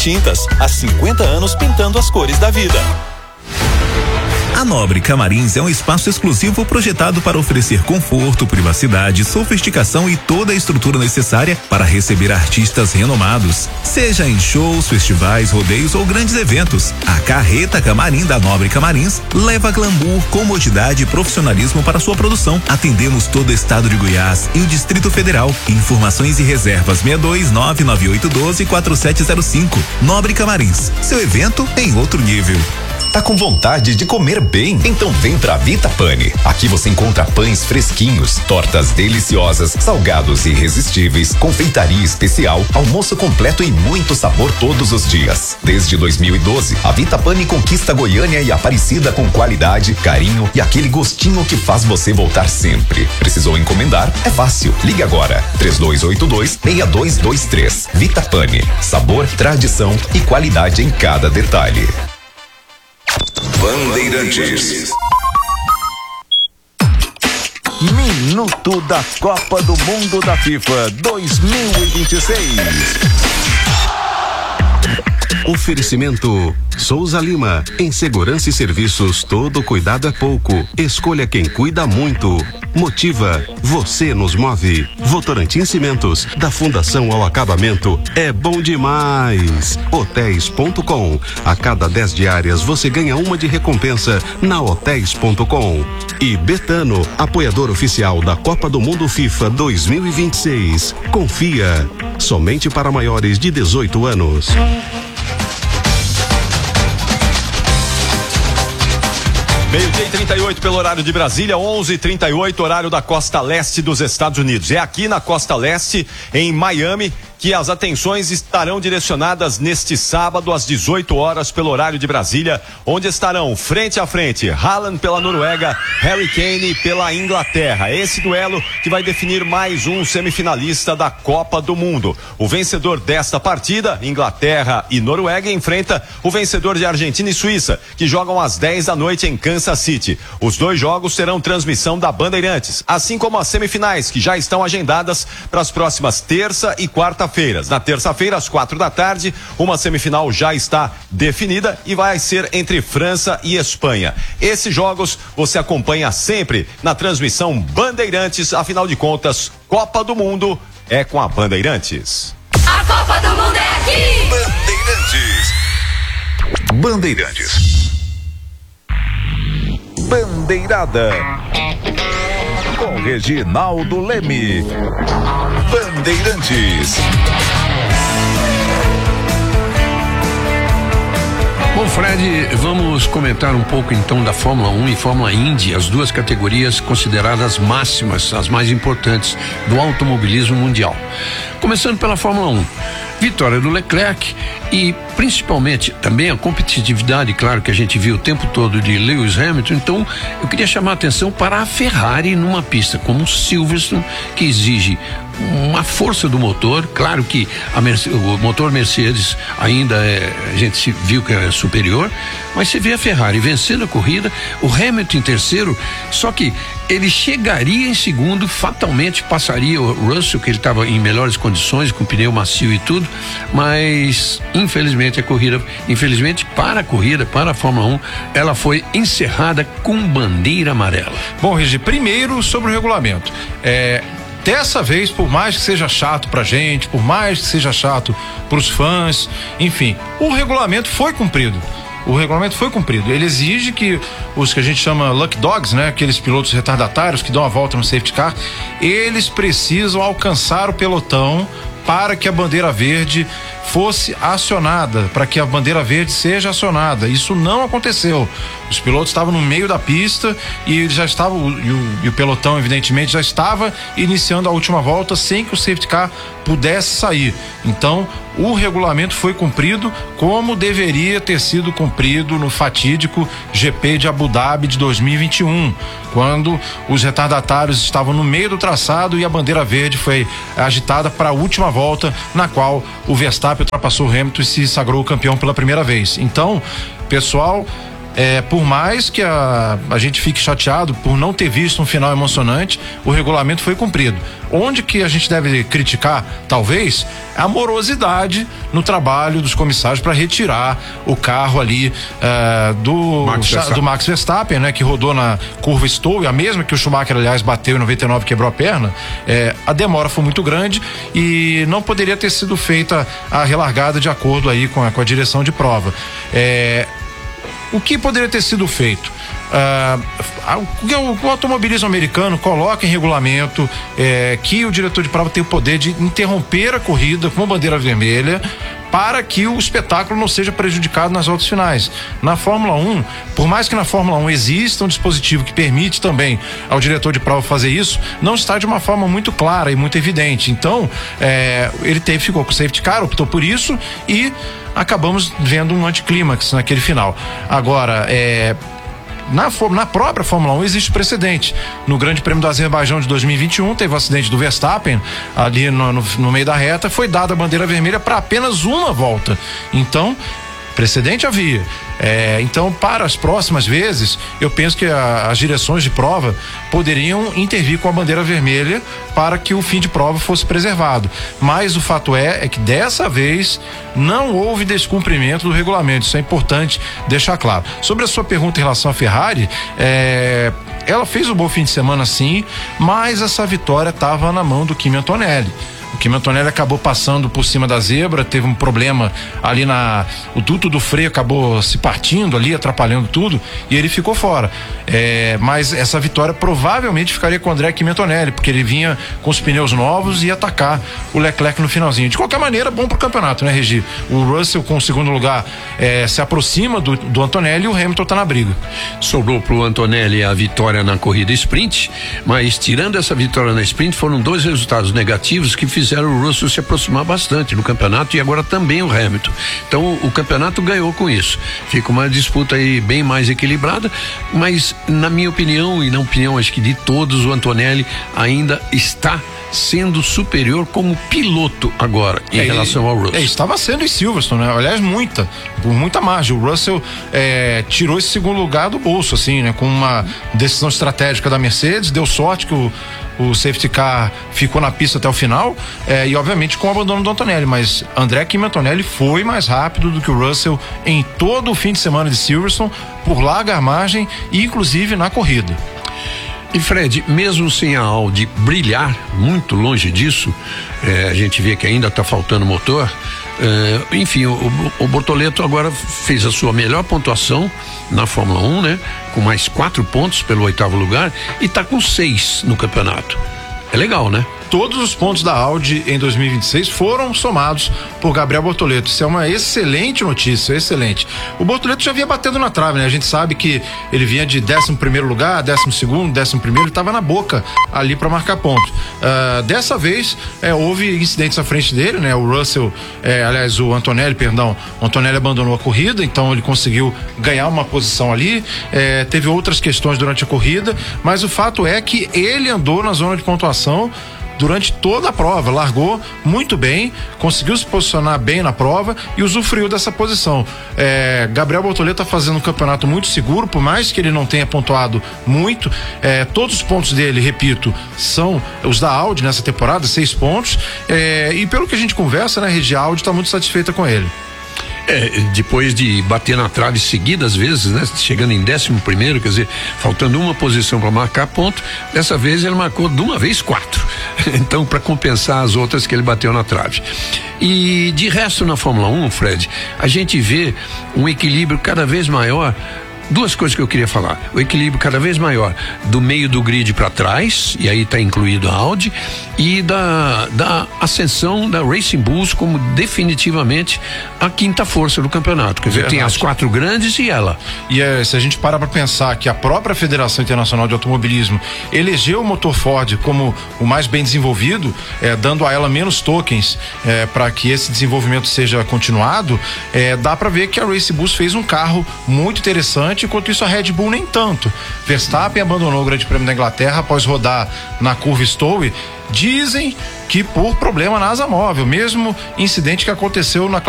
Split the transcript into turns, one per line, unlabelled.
Tintas, há 50 anos pintando as cores da vida.
A Nóbrega Marins é um espaço exclusivo projetado para oferecer conforto, privacidade, sofisticação e toda a estrutura necessária para receber artistas renomados. Seja em shows, festivais, rodeios ou grandes eventos, a Carreta Camarim da Nóbrega Marins leva glamour, comodidade e profissionalismo para sua produção. Atendemos todo o estado de Goiás e o Distrito Federal. Informações e reservas 62998124705. Nóbrega Marins, seu evento em outro nível.
Tá com vontade de comer bem? Então vem pra Vita Pane. Aqui você encontra pães fresquinhos, tortas deliciosas, salgados irresistíveis, confeitaria especial, almoço completo e muito sabor todos os dias. Desde 2012, a Vita Pane conquista Goiânia e Aparecida com qualidade, carinho e aquele gostinho que faz você voltar sempre. Precisou encomendar? É fácil. Ligue agora. 3282-6223. Vita Pane. Sabor, tradição e qualidade em cada detalhe.
Bandeirantes.
Minuto da Copa do Mundo da FIFA 2026.
Oferecimento Souza Lima. Em segurança e serviços, todo cuidado é pouco. Escolha quem cuida muito. Motiva, você nos move. Votorantim Cimentos, da fundação ao acabamento, é bom demais. Hotéis.com. A cada 10 diárias você ganha uma de recompensa na Hotéis.com. E Betano, apoiador oficial da Copa do Mundo FIFA 2026. Confia. Somente para maiores de 18 anos.
Meio-dia e 38 pelo horário de Brasília, 11:38 horário da costa leste dos Estados Unidos. É aqui na costa leste, em Miami, que as atenções estarão direcionadas neste sábado às 18 horas pelo horário de Brasília, onde estarão frente a frente Haaland pela Noruega, Harry Kane pela Inglaterra. Esse duelo que vai definir mais um semifinalista da Copa do Mundo. O vencedor desta partida, Inglaterra e Noruega, enfrenta o vencedor de Argentina e Suíça, que jogam às 10 da noite em Kansas City. Os dois jogos terão transmissão da Bandeirantes, assim como as semifinais, que já estão agendadas para as próximas terça e quarta-feiras. Na terça-feira, às 4 da tarde, uma semifinal já está definida e vai ser entre França e Espanha. Esses jogos você acompanha sempre na transmissão Bandeirantes. Afinal de contas, Copa do Mundo é com a Bandeirantes.
A Copa do Mundo é aqui!
Bandeirantes. Bandeirada. Com Reginaldo Leme. Bandeirantes.
Bom, Fred, vamos comentar um pouco então da Fórmula 1 e Fórmula Indy, as duas categorias consideradas máximas, as mais importantes do automobilismo mundial. Começando pela Fórmula 1. Vitória do Leclerc e principalmente também a competitividade, claro, que a gente viu o tempo todo de Lewis Hamilton. Então eu queria chamar a atenção para a Ferrari numa pista como Silverstone, que exige uma força do motor. Claro que o motor Mercedes ainda a gente viu que é superior, mas você vê a Ferrari vencendo a corrida, o Hamilton em terceiro, só que ele chegaria em segundo, fatalmente passaria o Russell, que ele estava em melhores condições, com pneu macio e tudo, mas infelizmente para a Fórmula 1, ela foi encerrada com bandeira amarela.
Bom, Regi, primeiro sobre o regulamento. Dessa vez, por mais que seja chato pra gente, por mais que seja chato pros fãs, enfim, o regulamento foi cumprido. Ele exige que os que a gente chama lucky dogs, né? Aqueles pilotos retardatários que dão a volta no safety car, eles precisam alcançar o pelotão para que a bandeira verde fosse acionada, para que a bandeira verde seja acionada. Isso não aconteceu. Os pilotos estavam no meio da pista e eles já estavam, e o pelotão evidentemente já estava iniciando a última volta sem que o safety car pudesse sair. Então o regulamento foi cumprido como deveria ter sido cumprido no fatídico GP de Abu Dhabi de 2021, quando os retardatários estavam no meio do traçado e a bandeira verde foi agitada para a última volta, na qual o Verstappen ultrapassou o Hamilton e se sagrou campeão pela primeira vez. Então, pessoal, Por mais que a gente fique chateado por não ter visto um final emocionante, o regulamento foi cumprido. Onde que a gente deve criticar, talvez, a morosidade no trabalho dos comissários para retirar o carro ali do Max Verstappen, né, que rodou na curva Stowe, a mesma que o Schumacher, aliás, bateu em 99, quebrou a perna. A demora foi muito grande e não poderia ter sido feita a relargada de acordo aí com a direção de prova. O que poderia ter sido feito? O automobilismo americano coloca em regulamento que o diretor de prova tem o poder de interromper a corrida com bandeira vermelha para que o espetáculo não seja prejudicado nas voltas finais. Na Fórmula 1, por mais que na Fórmula 1 exista um dispositivo que permite também ao diretor de prova fazer isso, não está de uma forma muito clara e muito evidente. Então, ele ficou com o safety car, optou por isso e acabamos vendo um anticlímax naquele final. Agora, na própria Fórmula 1 existe precedente. No Grande Prêmio do Azerbaijão de 2021 teve o acidente do Verstappen ali no meio da reta, foi dada a bandeira vermelha para apenas uma volta. Então, precedente havia. Então, para as próximas vezes, eu penso que as direções de prova poderiam intervir com a bandeira vermelha para que o fim de prova fosse preservado. Mas o fato é que dessa vez não houve descumprimento do regulamento. Isso é importante deixar claro. Sobre a sua pergunta em relação à Ferrari, ela fez um bom fim de semana sim, mas essa vitória estava na mão do Kimi Antonelli. O Kimi Antonelli acabou passando por cima da zebra, teve um problema ali o duto do freio acabou se partindo ali, atrapalhando tudo, e ele ficou fora. Mas essa vitória provavelmente ficaria com o André Kimi Antonelli, porque ele vinha com os pneus novos e ia atacar o Leclerc no finalzinho. De qualquer maneira, bom pro campeonato, né, Regi? O Russell com o segundo lugar se aproxima do Antonelli e o Hamilton tá na briga.
Sobrou pro Antonelli a vitória na corrida sprint, mas tirando essa vitória na sprint, foram 2 resultados negativos que fizeram o Russell se aproximar bastante no campeonato e agora também o Hamilton. Então o campeonato ganhou com isso. Fica uma disputa aí bem mais equilibrada, mas na minha opinião e na opinião acho que de todos, o Antonelli ainda está sendo superior como piloto agora em relação ao Russell.
Estava sendo em Silverstone, né? Aliás, por muita margem. O Russell tirou esse segundo lugar do bolso, assim, né? Com uma decisão estratégica da Mercedes, deu sorte que o safety car ficou na pista até o final, e obviamente com o abandono do Antonelli, mas André Kimi Antonelli foi mais rápido do que o Russell em todo o fim de semana de Silverstone, por larga margem e inclusive na corrida.
E Fred, mesmo sem a Audi brilhar, muito longe disso, a gente vê que ainda está faltando motor. Enfim, o Bortoleto agora fez a sua melhor pontuação na Fórmula 1, né? Com mais 4 pontos pelo 8º lugar e está com 6 no campeonato. É legal, né?
Todos os pontos da Audi em 2026 foram somados por Gabriel Bortoleto. Isso é uma excelente notícia, excelente. O Bortoleto já vinha batendo na trave, né? A gente sabe que ele vinha de 11º lugar, 12º, 11º, ele estava na boca ali para marcar ponto. Dessa vez, houve incidentes à frente dele, né? O Russell, aliás, o Antonelli abandonou a corrida, então ele conseguiu ganhar uma posição ali. Teve outras questões durante a corrida, mas o fato é que ele andou na zona de pontuação durante toda a prova, largou muito bem, conseguiu se posicionar bem na prova e usufruiu dessa posição. Gabriel Bortoleto está fazendo um campeonato muito seguro, por mais que ele não tenha pontuado muito. Todos os pontos dele, repito, são os da Audi nessa temporada, 6 pontos. E pelo que a gente conversa, né, Regi, a Audi está muito satisfeita com ele.
Depois de bater na trave seguidas vezes, né? Chegando em 11º, quer dizer, faltando uma posição para marcar ponto, dessa vez ele marcou de uma vez 4. Então, para compensar as outras que ele bateu na trave. E de resto na Fórmula 1, Fred, a gente vê um equilíbrio cada vez maior. 2 coisas que eu queria falar: o equilíbrio cada vez maior do meio do grid para trás, e aí está incluído a Audi, e da ascensão da Racing Bulls como definitivamente a 5ª força do campeonato. Quer dizer, tem as 4 grandes e ela.
E se a gente parar para pensar que a própria Federação Internacional de Automobilismo elegeu o motor Ford como o mais bem desenvolvido, dando a ela menos tokens para que esse desenvolvimento seja continuado, dá para ver que a Racing Bulls fez um carro muito interessante. Enquanto isso, a Red Bull nem tanto. Verstappen abandonou o Grande Prêmio da Inglaterra após rodar na curva Stowe. Dizem que por problema na asa móvel, mesmo incidente que aconteceu na